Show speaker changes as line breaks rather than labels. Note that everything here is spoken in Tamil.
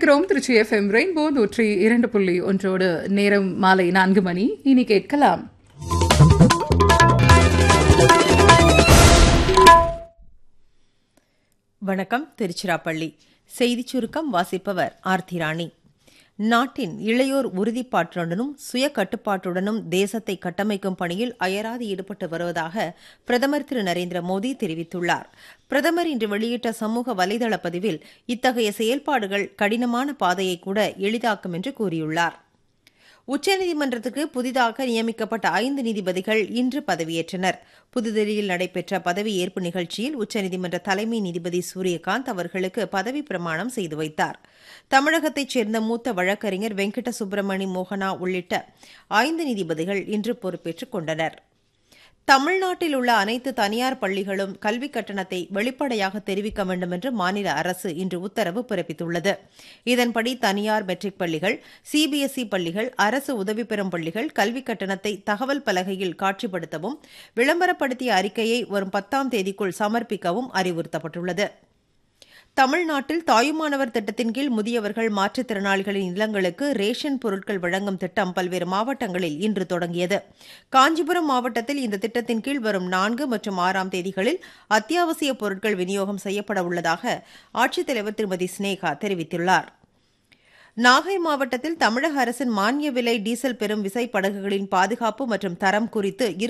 இணைந்திருக்கிறோம் திருச்சி FM ரெயின்போ 102.1 நேரம் மாலை 4 மணி. இனி கேட்கலாம்
வணக்கம். திருச்சிராப்பள்ளி செய்திச் சுருக்கம் வாசிப்பவர் ஆர்த்தி ராணி. நாட்டின் இளையோர் உறுதிப்பாட்டுடனும் சுய கட்டுப்பாட்டுடனும் தேசத்தை கட்டமைக்கும் பணியில் அயராது ஈடுபட்டு வருவதாக பிரதமர் திரு நரேந்திர மோடி தெரிவித்துள்ளார். பிரதமர் இன்று வெளியிட்ட சமூக வலைதள பதிவில் இத்தகைய செயல்பாடுகள் கடினமான பாதையை கூட எளிதாக்கும் என்று கூறியுள்ளார். உச்சநீதிமன்றத்துக்கு புதிதாக நியமிக்கப்பட்ட 5 நீதிபதிகள் இன்று பதவியேற்றனர். புதுதில்லியில் நடைபெற்ற பதவியேற்பு நிகழ்ச்சியில் உச்சநீதிமன்ற தலைமை நீதிபதி சூரியகாந்த் அவர்களுக்கு பதவி பிரமாணம் செய்து வைத்தார். தமிழகத்தைச் சேர்ந்த மூத்த வழக்கறிஞர் வெங்கட சுப்பிரமணி மோகனா உள்ளிட்ட 5 நீதிபதிகள் இன்று பொறுப்பேற்றுக் கொண்டனர். தமிழ்நாட்டில் உள்ள அனைத்து தனியார் பள்ளிகளும் கல்விக் கட்டணத்தை வெளிப்படையாக தெரிவிக்க வேண்டும் என்று மாநில அரசு இன்று உத்தரவு பிறப்பித்துள்ளது. இதன்படி தனியார் மெட்ரிக் பள்ளிகள், CBSE பள்ளிகள், அரசு உதவி பெறும் பள்ளிகள் கல்விக் கட்டணத்தை தகவல் பலகையில் காட்சிப்படுத்தவும், விளம்பரப்படுத்திய அறிக்கையை வரும் 10ஆம் தேதிக்குள் சமர்ப்பிக்கவும் அறிவுறுத்தப்பட்டுள்ளது. தமிழ்நாட்டில் தாயுமானவர் திட்டத்தின் கீழ் முதியவர்கள், மாற்றுத்திறனாளிகளின் இல்லங்களுக்கு ரேஷன் பொருட்கள் வழங்கும் திட்டம் பல்வேறு மாவட்டங்களில் இன்று தொடங்கியது. காஞ்சிபுரம் மாவட்டத்தில் இந்த திட்டத்தின் கீழ் வரும் 4 மற்றும் 6ஆம் தேதிகளில் அத்தியாவசிய பொருட்கள் விநியோகம் செய்யப்பட உள்ளதாக ஆட்சித்தலைவர் திருமதி ஸ்னேகா தெரிவித்துள்ளார். நாகை மாவட்டத்தில் தமிழக அரசின் மானிய விலை டீசல் பெறும் விசைப்படகுகளின் பாதுகாப்பு மற்றும் தரம் குறித்து